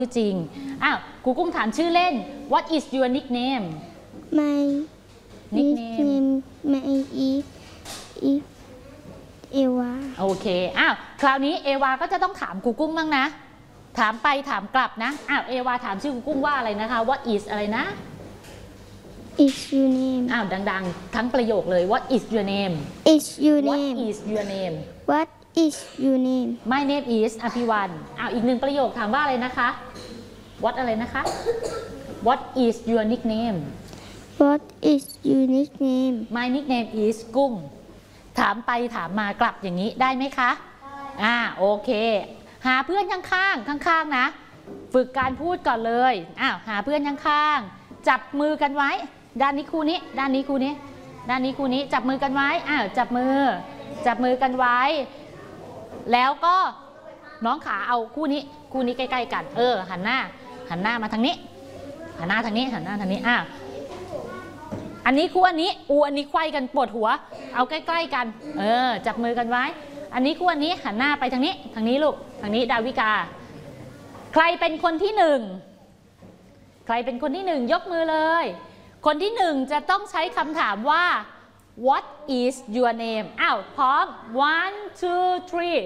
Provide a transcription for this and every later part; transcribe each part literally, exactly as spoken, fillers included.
ชื่อจริงอ้าวครูกุ้งถามชื่อเล่น What is your nickname My nickname My is is เอวาโอเคอ้าวคราวนี้เอวาก็จะต้องถามครูกุ้งบ้างนะถามไปถามกลับนะอ้าวเอวาถามชื่อครูกุ้งว่าอะไรนะคะ What is อะไรนะ is your name อ้าวดังๆทั้งประโยคเลย What is your name is your What name is your name What is your name My name is อภิวันอ้าวอีกหนึ่งประโยคถามว่าอะไรนะคะ What อะไรนะคะ What is your nickname What is your nickname My nickname is กุ้งถามไปถามมากลับอย่างนี้ได้ไหมคะอ่าโอเคหาเพื่อนข้างๆข้างๆนะฝึกการพูดก่อนเลยอ้าวหาเพื่อนข้างๆจับมือกันไว้ด้านนี้คู่นี้ด้านนี้คู่นี้ด้านนี้คู่นี้จับมือกันไว้อ้าวจับมือจับมือกันไว้แล้วก็น้องขาเอาคู่นี้คู่นี้ใกล้ๆกันเออหันหน้าหันหน้ามาทางนี้หันหน้าทางนี้หันหน้าทางนี้อ้าวอันนี้คู่อันนี้อูอันนี้ไขว้กันปวดหัวเอาใกล้ๆกันเออจับมือกันไว้อันนี้คู่อันนี้หันหน้าไปทางนี้ทางนี้ลูกทางนี้ดาวิกาใครเป็นคนที่หนึ่งใครเป็นคนที่หนึ่งยกมือเลยคนที่หนึ่งจะต้องใช้คำถามว่า What is your name อ้าวพร้อม one two three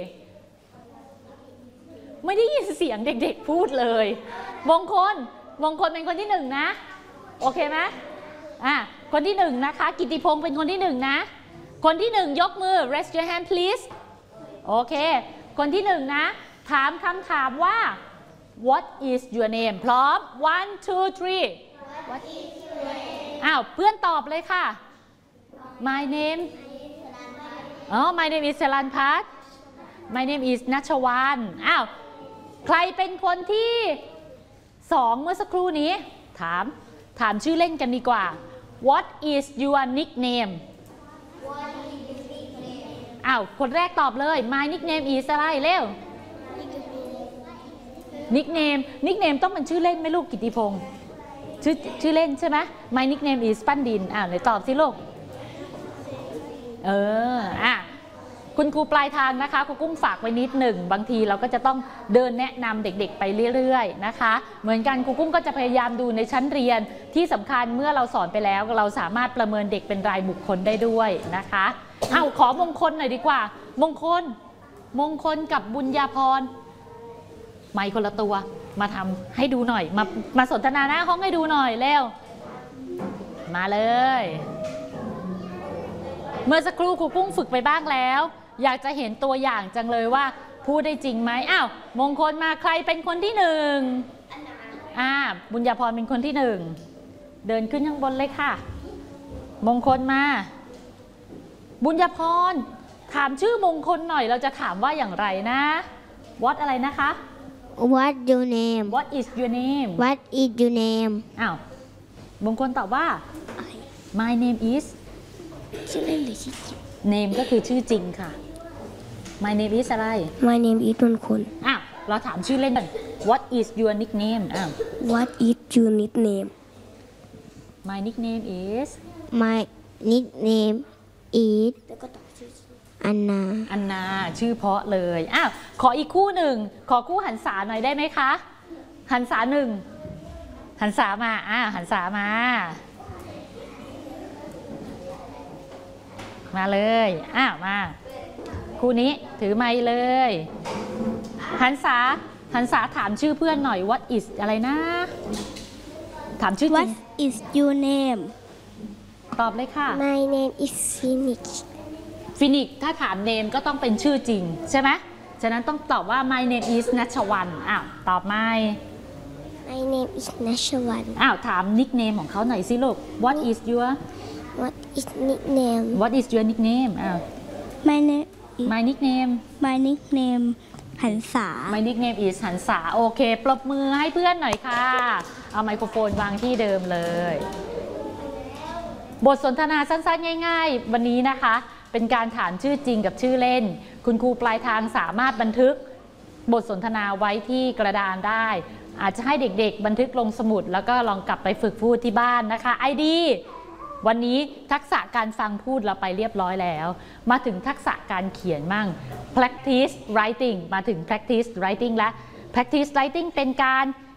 ไม่ได้ยินเสียงเด็กๆพูดเลยมงคลมงคลเป็นคนที่หนึ่งนะโอเคไหมอ่ะคนที่หนึ่งนะคะกิติพงศ์เป็นคนที่หนึ่งนะคนที่หนึ่งยกมือ raise your hand please โอเคคนที่หนึ่งนะถามคำถามว่า What is your name พร้อม one two three What is your name อ้าวเพื่อนตอบเลยค่ะ My name อ๋อ My name is สรัญพัฒน์ My name is ณัชวานอ้าวใครเป็นคนที่สองเมื่อสักครู่นี้ถามถามชื่อเล่นกันดีกว่า What is your nickname อ้าวคนแรกตอบเลย My nickname is อะไรเร็ว nickname nickname ต้องเป็นชื่อเล่นไหมลูกกิติพงศ์ชื่อชื่อเล่นใช่ไหม My nickname is ปั้นดินอ้าวไหนตอบสิลูกเอออ่ะคุณครูปลายทางนะคะครูกุ้งฝากไว้นิดหนึ่งบางทีเราก็จะต้องเดินแนะนำเด็กๆไปเรื่อยๆนะคะเหมือนกันครูกุ้งก็จะพยายามดูในชั้นเรียนที่สำคัญเมื่อเราสอนไปแล้วเราสามารถประเมินเด็กเป็นรายบุคคลได้ด้วยนะคะเอาขอมงคลหน่อยดีกว่ามงคลมงคลกับบุญญาพรไมค์คนละตัวมาทำให้ดูหน่อยมามาสนทนาหน้าห้องให้ดูหน่อยเร็วมาเลยเมื่อสักครู่ครูกุ้งฝึกไปบ้างแล้วอยากจะเห็นตัวอย่างจังเลยว่าพูดได้จริงไหมอ้าวมงคลมาใครเป็นคนที่หนึ่งอ่าบุญญาพรเป็นคนที่หนึ่งเดินขึ้นข้างบนเลยค่ะมงคลมาบุญญาพรถามชื่อมงคลหน่อยเราจะถามว่าอย่างไรนะ What อะไรนะคะ What your name What is your name What is your name อ้าวมงคลตอบว่า My name is ชื่อเล่นหรือชื่อจริง name ก็คือชื่อจริงค่ะ My name is อะไร My name is มงคลอ้าวเราถามชื่อเล่นกัน What is your nickname อ้าว What is your nickname My nickname is My nickname is อันนาอันนาชื่อเพราะเลยอ้าวขออีกคู่หนึ่งขอคู่หันษาหน่อยได้ไหมคะหันษาหนึ่งหันษามาอ้าวหันษามามาเลยอ้าวมาคู่นี้ถือไมค์เลยหันษาหันษาถามชื่อเพื่อนหน่อย What is อะไรนะถามชื่อจริง What is your name ตอบเลยค่ะ My name is Phoenix ฟินิกถ้าถามเนมก็ต้องเป็นชื่อจริงใช่ไหมฉะนั้นต้องตอบว่า My name is ณัชวันอ้าวตอบไม่ My name is ณัชวันอ้าวถามนิกเนมของเขาหน่อยสิลูก What is your What is nickname What is your nickname อ้าว My name My nickname My nickname หันษา My nickname is หันษาโอเคปรบมือให้เพื่อนหน่อยค่ะเอาไมโครโฟนวางที่เดิมเลยบทสนทนาสั้นๆง่ายๆวันนี้นะคะเป็นการถามชื่อจริงกับชื่อเล่นคุณครูปลายทางสามารถบันทึกบทสนทนาไว้ที่กระดานได้อาจจะให้เด็กๆบันทึกลงสมุดแล้วก็ลองกลับไปฝึกพูดที่บ้านนะคะ ไอ ดี วันนี้ทักษะการฟังพูดเราไปเรียบร้อยแล้วมาถึงทักษะการเขียนมั่ง practice writing มาถึง practice writing แล้ว practice writing เป็นการ